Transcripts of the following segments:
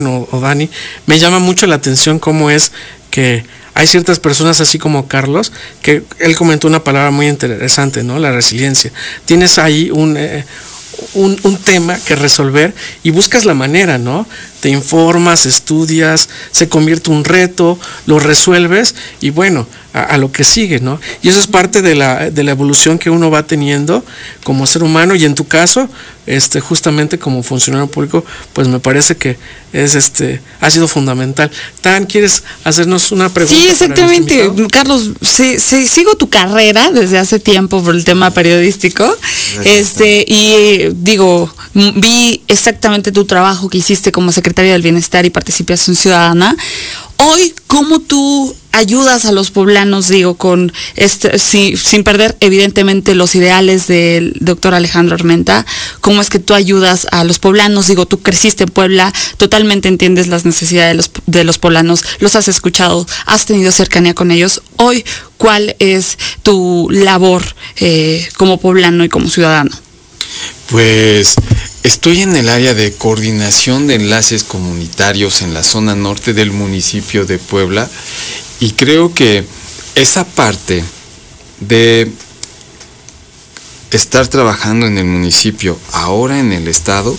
o Dani, me llama mucho la atención cómo es que hay ciertas personas así como Carlos, que él comentó una palabra muy interesante, ¿no? La resiliencia. Tienes ahí un tema que resolver y buscas la manera, ¿no? Te informas, estudias, se convierte un reto, lo resuelves y bueno, a lo que sigue, ¿no? Y eso es parte de la evolución que uno va teniendo como ser humano, y en tu caso, justamente como funcionario público, pues me parece que ha sido fundamental. Tan, ¿quieres hacernos una pregunta? Sí, exactamente, Carlos, sigo tu carrera desde hace tiempo por el tema periodístico. Y digo, vi exactamente tu trabajo que hiciste como secretaria del Bienestar y Participación Ciudadana. Hoy, ¿cómo tú ayudas a los poblanos, digo, con sin perder evidentemente los ideales del doctor Alejandro Armenta? ¿Cómo es que tú ayudas a los poblanos? Digo, tú creciste en Puebla, totalmente entiendes las necesidades de los poblanos, los has escuchado, has tenido cercanía con ellos. Hoy, ¿cuál es tu labor como poblano y como ciudadano? Pues estoy en el área de coordinación de enlaces comunitarios en la zona norte del municipio de Puebla, y creo que esa parte de estar trabajando en el municipio, ahora en el estado,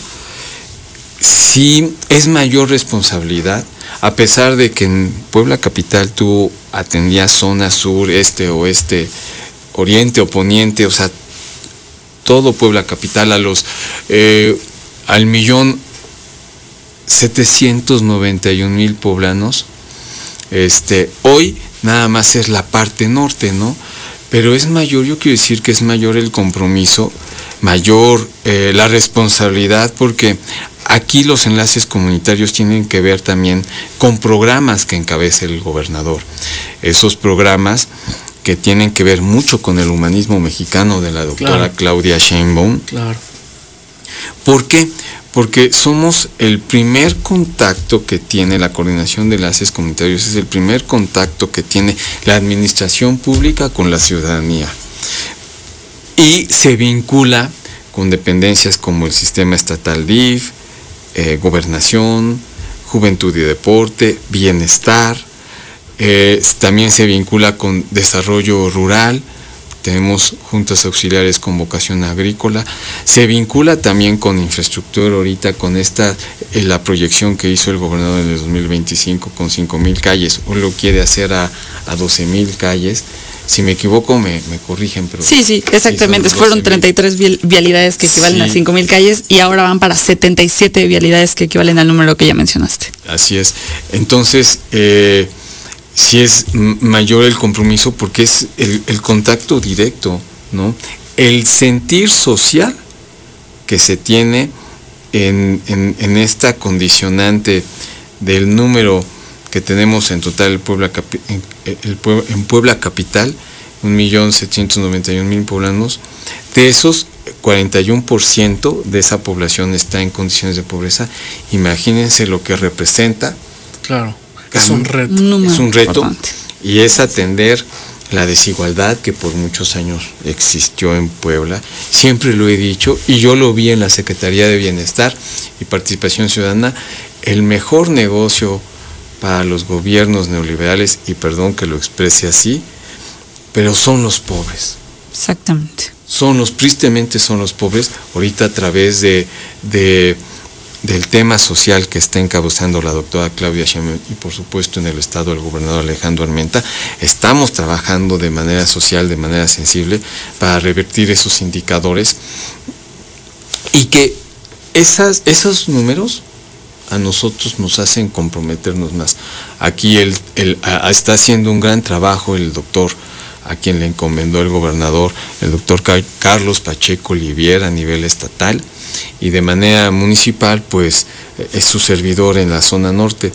sí es mayor responsabilidad, a pesar de que en Puebla capital tú atendías zona sur, este, oeste, oriente o poniente, o sea, todo Puebla capital al 1,791,000 poblanos. Hoy nada más es la parte norte, ¿no? Pero es mayor, yo quiero decir que es mayor el compromiso, mayor la responsabilidad, porque aquí los enlaces comunitarios tienen que ver también con programas que encabeza el gobernador. Esos programas que tienen que ver mucho con el humanismo mexicano de la doctora Claudia Sheinbaum. Claro. ¿Por qué? Porque somos el primer contacto que tiene la coordinación de enlaces comunitarios, es el primer contacto que tiene la administración pública con la ciudadanía. Y se vincula con dependencias como el sistema estatal DIF, gobernación, juventud y deporte, bienestar. También se vincula con desarrollo rural, tenemos juntas auxiliares con vocación agrícola, se vincula también con infraestructura ahorita con la proyección que hizo el gobernador en el 2025 con 5,000 calles, o lo quiere hacer a 12,000 calles. Si me equivoco me corrigen, pero sí, exactamente, fueron 33 vialidades que equivalen a 5,000 calles, y ahora van para 77 vialidades que equivalen al número que ya mencionaste. Así es. Entonces, sí es mayor el compromiso, porque es el contacto directo, ¿no? El sentir social que se tiene en esta condicionante del número que tenemos en total en Puebla capital, 1,791,000 poblanos. De esos, 41% de esa población está en condiciones de pobreza. Imagínense lo que representa. Claro. Es un reto. Es un reto, y es atender la desigualdad que por muchos años existió en Puebla. Siempre lo he dicho, y yo lo vi en la Secretaría de Bienestar y Participación Ciudadana, el mejor negocio para los gobiernos neoliberales, y perdón que lo exprese así, pero son los pobres. Exactamente. Tristemente son los pobres. Ahorita, a través del tema social que está encabezando la doctora Claudia Sheinbaum, y por supuesto en el estado el gobernador Alejandro Armenta, estamos trabajando de manera social, de manera sensible, para revertir esos indicadores, y que esos números a nosotros nos hacen comprometernos más. Aquí está haciendo un gran trabajo el doctor, a quien le encomendó el gobernador, el doctor Carlos Pacheco Olivier, a nivel estatal, y de manera municipal, pues es su servidor en la zona norte.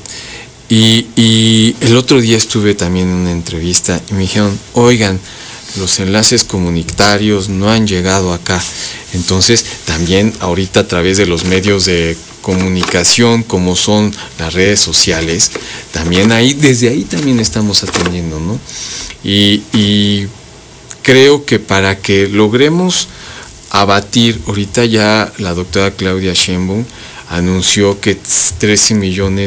Y el otro día estuve también en una entrevista y me dijeron, oigan, los enlaces comunitarios no han llegado acá. Entonces, también ahorita, a través de los medios de comunicación, como son las redes sociales, también desde ahí también estamos atendiendo, ¿no? Y creo que para que logremos abatir, ahorita ya la doctora Claudia Sheinbaum anunció que 13 millones